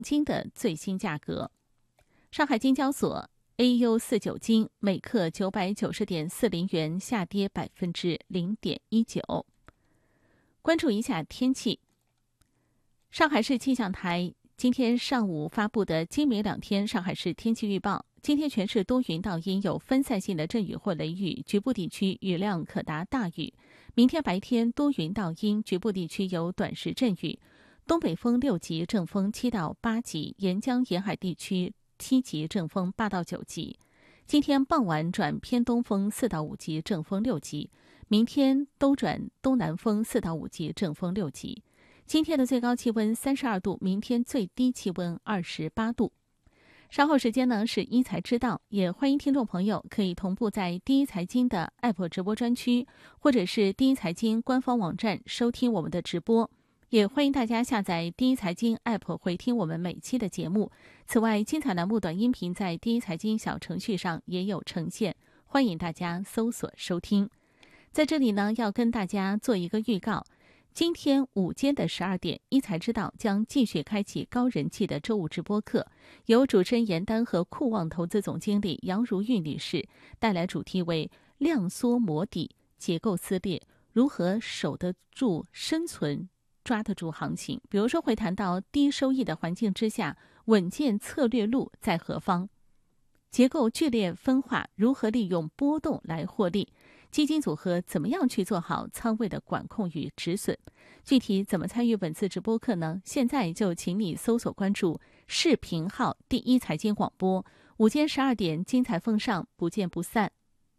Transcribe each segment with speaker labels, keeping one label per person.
Speaker 1: 金的最新价格。上海金交所 AU49 金每克990.40元，下跌0.19%。关注一下天气。上海市气象台今天上午发布的今明两天上海市天气预报，今天全市多云到阴，有分散性的阵雨或雷雨，局部地区雨量可达大雨。明天白天多云到阴，局部地区有短时阵雨，东北风6级，正风7到8级，沿江沿海地区7级，正风8到9级。今天傍晚转偏东风4到5级，正风6级，明天都转东南风4到5级，正风6级。今天的最高气温32度，明天最低气温28度。稍后时间呢是一财知道，也欢迎听众朋友可以同步在第一财经的 App 直播专区，或者是第一财经官方网站收听我们的直播。也欢迎大家下载第一财经 App 回听我们每期的节目。此外，精彩栏目短音频在第一财经小程序上也有呈现，欢迎大家搜索收听。在这里呢，要跟大家做一个预告。今天午间的12点，一财知道将继续开启高人气的周五直播课，由主持人严丹和酷旺投资总经理杨如玉女士带来主题为量缩磨底，结构撕裂，如何守得住生存，抓得住行情。比如说会谈到低收益的环境之下，稳健策略路在何方，结构剧烈分化，如何利用波动来获利，基金组合怎么样去做好仓位的管控与止损？具体怎么参与本次直播课呢？现在就请你搜索关注视频号第一财经广播，午间12点精彩奉上，不见不散。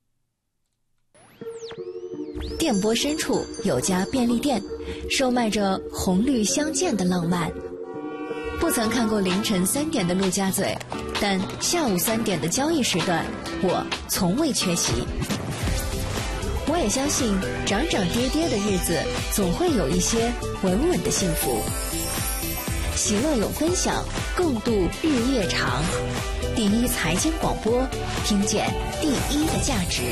Speaker 2: 电波深处有家便利店，售卖着红绿相间的浪漫。不曾看过凌晨3点的陆家嘴，但下午3点的交易时段，我从未缺席。我也相信涨涨跌跌的日子总会有一些稳稳的幸福，喜乐有分享，共度日夜长。第一财经广播，听见第一的价值。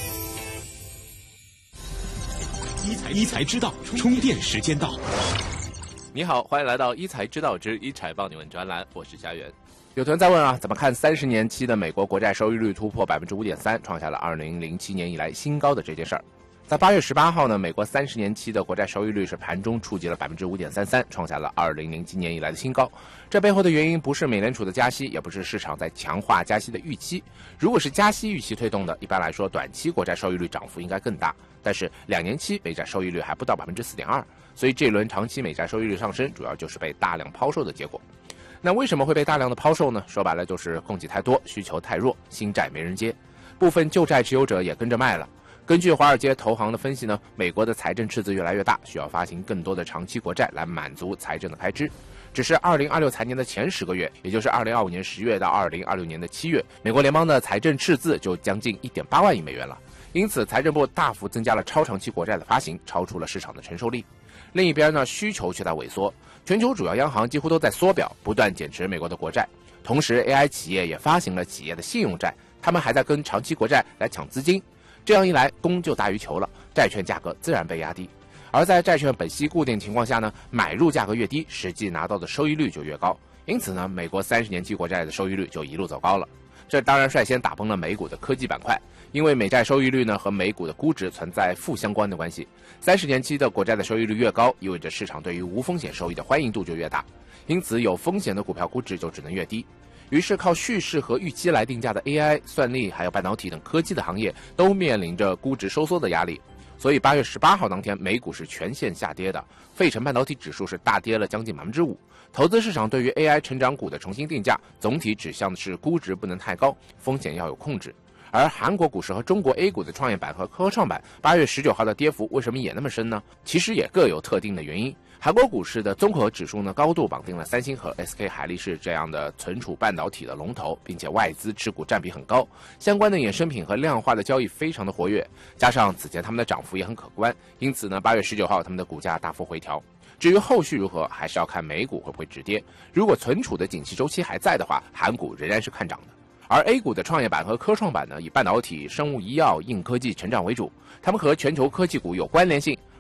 Speaker 3: 一财知道，充电时间到。
Speaker 4: 你好，欢迎来到一财知道之一财帮你问专栏，我是家园。有同学在问啊，怎么看30年期的美国国债收益率突破 5.3%， 创下了2007年以来新高的这件事儿？在8月18号呢，美国30年期的国债收益率是盘中触及了 5.33%， 创下了2007年以来的新高。这背后的原因不是美联储的加息，也不是市场在强化加息的预期。如果是加息预期推动的，一般来说短期国债收益率涨幅应该更大，但是2年期美债收益率还不到 4.2%， 所以这轮长期美债收益率上升主要就是被大量抛售的结果。那为什么会被大量的抛售呢？说白了就是供给太多，需求太弱，新债没人接，部分旧债持有者也跟着卖了。根据华尔街投行的分析呢，美国的财政赤字越来越大，需要发行更多的长期国债来满足财政的开支。只是2026财年的前10个月，也就是2025年10月到2026年的7月，美国联邦的财政赤字就将近 1.8万亿美元了。因此财政部大幅增加了超长期国债的发行，超出了市场的承受力。另一边呢，需求却在萎缩，全球主要央行几乎都在缩表，不断减持美国的国债。同时 AI 企业也发行了企业的信用债，他们还在跟长期国债来抢资金。这样一来，供就大于求了，债券价格自然被压低。而在债券本息固定情况下呢，买入价格越低，实际拿到的收益率就越高。因此呢，美国30年期国债的收益率就一路走高了。这当然率先打崩了美股的科技板块，因为美债收益率呢和美股的估值存在负相关的关系。30年期的国债的收益率越高，意味着市场对于无风险收益的欢迎度就越大，因此有风险的股票估值就只能越低。于是靠叙事和预期来定价的 AI、算力还有半导体等科技的行业都面临着估值收缩的压力。所以8月18号当天，美股是全线下跌的，费城半导体指数是大跌了将近 5%。投资市场对于 AI 成长股的重新定价，总体指向的是估值不能太高，风险要有控制。而韩国股市和中国 A 股的创业板和科创板8月19号的跌幅为什么也那么深呢？其实也各有特定的原因。韩国股市的综合指数呢，高度绑定了三星和 SK 海力士这样的存储半导体的龙头，并且外资持股占比很高，相关的衍生品和量化的交易非常的活跃，加上此前他们的涨幅也很可观，因此呢，8月19号他们的股价大幅回调。至于后续如何，还是要看美股会不会止跌。如果存储的景气周期还在的话，韩股仍然是看涨的。而 A 股的创业板和科创板呢，以半导体、生物医药、硬科技成长为主，它们和全球科技股有关联性，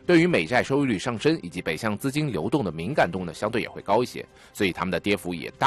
Speaker 4: 对于美债收益率上升以及北向资金流动的敏感度呢，相对也会高一些，所以它们的跌幅也大